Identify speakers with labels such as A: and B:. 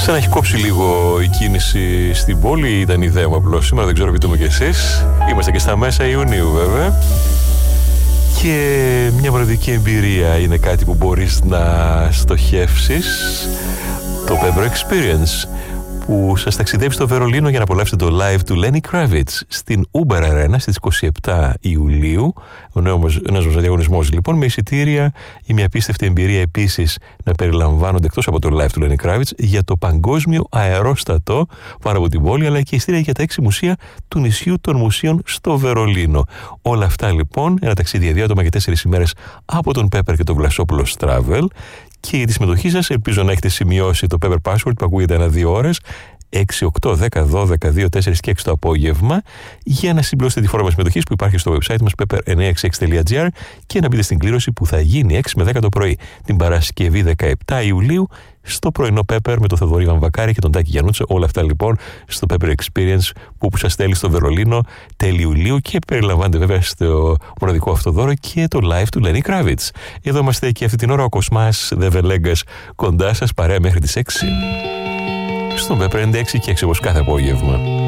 A: Σαν να έχει κόψει λίγο η κίνηση στην πόλη, ήταν η ιδέα μου απλώς. Σήμερα δεν ξέρω πείτε μου κι εσείς. Είμαστε και στα μέσα Ιουνίου βέβαια. Και μια μοναδική εμπειρία είναι κάτι που μπορείς να στοχεύσεις. Το Pepper Experience, που σας ταξιδεύει στο Βερολίνο για να απολαύσετε το live του Lenny Kravitz στην Uber Arena στις 27 Ιουλίου. Ένας διαγωνισμός λοιπόν με εισιτήρια ή μια απίστευτη εμπειρία επίσης να περιλαμβάνονται εκτός από το live του Lenny Kravitz για το παγκόσμιο αερόστατο πάνω από την πόλη, αλλά και εισιτήρια για τα 6 μουσεία του νησιού των μουσείων στο Βερολίνο. Όλα αυτά λοιπόν, ένα ταξίδι για 2 άτομα και 4 ημέρες από τον Pepper και τον Βλασόπουλος Travel. Και για τη συμμετοχή σας ελπίζω να έχετε σημειώσει το Pepper Password που ακούγεται ανά 2 ώρες, 6, 8, 10, 12, 2, 4 και 6 το απόγευμα, για να συμπληρώσετε τη φόρμα συμμετοχής που υπάρχει στο website μας pepper966.gr και να μπείτε στην κλήρωση που θα γίνει 6 με 10 το πρωί την Παρασκευή 17 Ιουλίου στο πρωινό Pepper με τον Θοδωρή Βαμβακάρη και τον Τάκη Γιαννούτσο. Όλα αυτά λοιπόν στο Pepper Experience που σας στέλνει στο Βερολίνο τέλη Ιουλίου και περιλαμβάνεται βέβαια στο μοναδικό αυτό δώρο και το live του Lenny Kravitz. Εδώ είμαστε και αυτή την ώρα ο Κοσμάς Δεβελέγκας κοντά σας, παρέα μέχρι τις 6 στον Pepper 96 και 6 όπως κάθε απόγευμα.